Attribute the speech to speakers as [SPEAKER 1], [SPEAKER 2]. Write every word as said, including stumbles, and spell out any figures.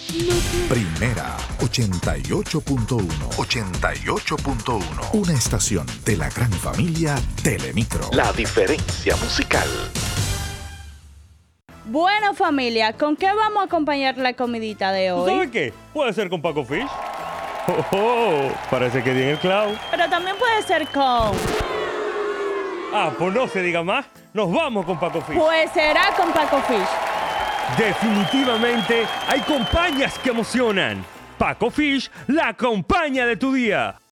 [SPEAKER 1] Primera ochenta y ocho punto uno. ochenta y ocho punto uno. Una estación de la gran familia Telemicro. La diferencia musical.
[SPEAKER 2] Bueno, familia, ¿con qué vamos a acompañar la comidita de hoy?
[SPEAKER 3] ¿Sabes qué? Puede ser con Paco Fish. Oh, oh, parece que di en el clavo.
[SPEAKER 2] Pero también puede ser con...
[SPEAKER 3] Ah, pues no se diga más. Nos vamos con Paco Fish.
[SPEAKER 2] Pues será con Paco Fish.
[SPEAKER 3] Definitivamente hay compañías que emocionan. Paco Fish, la compañía de tu día.